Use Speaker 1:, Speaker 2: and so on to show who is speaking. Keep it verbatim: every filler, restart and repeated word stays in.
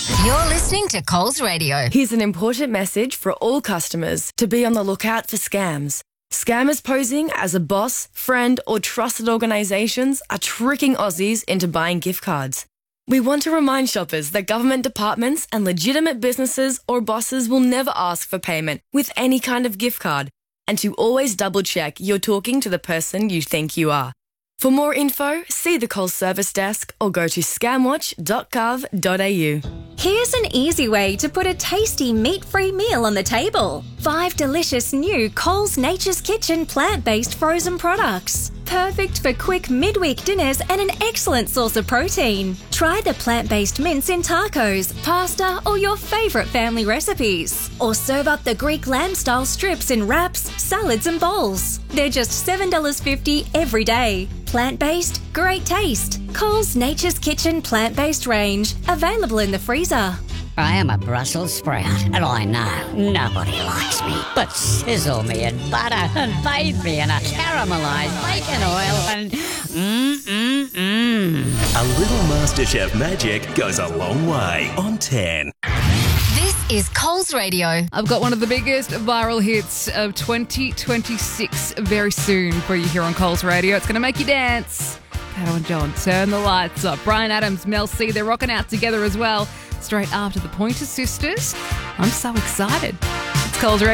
Speaker 1: You're listening to Coles Radio.
Speaker 2: Here's an important message for all customers to be on the lookout for scams. Scammers posing as a boss, friend or trusted organisations are tricking Aussies into buying gift cards. We want to remind shoppers that government departments and legitimate businesses or bosses will never ask for payment with any kind of gift card, and to always double check you're talking to the person you think you are. For more info, see the Coles Service Desk or go to scamwatch dot gov dot a u.
Speaker 3: Here's an easy way to put a tasty meat-free meal on the table. Five delicious new Coles Nature's Kitchen plant-based frozen products. Perfect for quick midweek dinners and an excellent source of protein. Try the plant-based mince in tacos, pasta or your favourite family recipes. Or serve up the Greek lamb-style strips in wraps, salads and bowls. They're just seven dollars fifty every day. Plant-based, great taste. Coles Nature's Kitchen plant-based range. Available in the freezer.
Speaker 4: I am a Brussels sprout, and I know nobody likes me. But sizzle me in butter and bathe me in a caramelised bacon oil and mmm-mmm-mmm.
Speaker 5: A little MasterChef magic goes a long way on ten.
Speaker 1: This is Coles Radio.
Speaker 6: I've got one of the biggest viral hits of twenty twenty-six very soon for you here on Coles Radio. It's going to make you dance. Kato and John, turn the lights up. Brian Adams, Mel C, they're rocking out together as well, straight after the Pointer Sisters. I'm so excited. It's Coles Radio.